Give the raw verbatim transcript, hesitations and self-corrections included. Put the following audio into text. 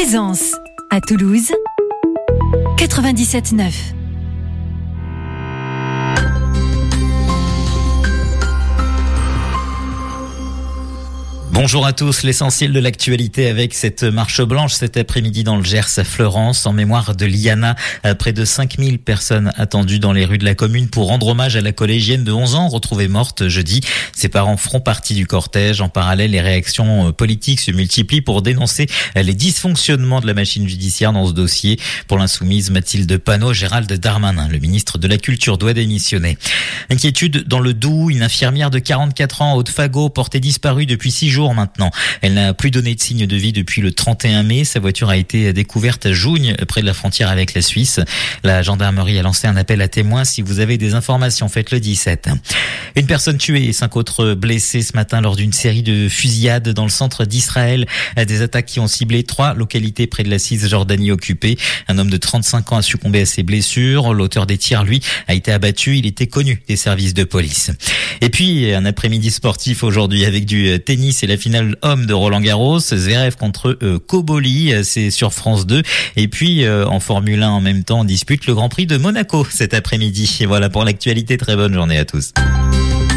Plaisance, à Toulouse, quatre-vingt-dix-sept neuf. Bonjour à tous, l'essentiel de l'actualité avec cette marche blanche cet après-midi dans le Gers à Fleurance en mémoire de Liana. Près de cinq mille personnes attendues dans les rues de la commune pour rendre hommage à la collégienne de onze ans retrouvée morte jeudi. Ses parents feront partie du cortège. En parallèle, les réactions politiques se multiplient pour dénoncer les dysfonctionnements de la machine judiciaire dans ce dossier. Pour l'insoumise Mathilde Panot, Gérald Darmanin, le ministre de la Culture, doit démissionner. Inquiétude dans le Doubs, une infirmière de quarante-quatre ans, Haute-Fagot, portée disparue depuis six jours maintenant. Elle n'a plus donné de signe de vie depuis le trente et un mai. Sa voiture a été découverte à Jougnes, près de la frontière avec la Suisse. La gendarmerie a lancé un appel à témoins. Si vous avez des informations, faites le dix-sept. Une personne tuée et cinq autres blessés ce matin lors d'une série de fusillades dans le centre d'Israël. Des attaques qui ont ciblé trois localités près de la Cisjordanie occupée. Un homme de trente-cinq ans a succombé à ses blessures. L'auteur des tirs, lui, a été abattu. Il était connu des services de police. Et puis, un après-midi sportif aujourd'hui avec du tennis et la finale homme de Roland-Garros. Zverev contre euh, Koboli, c'est sur France deux. Et puis, euh, en Formule un en même temps, on dispute le Grand Prix de Monaco cet après-midi. Et voilà pour l'actualité. Très bonne journée à tous.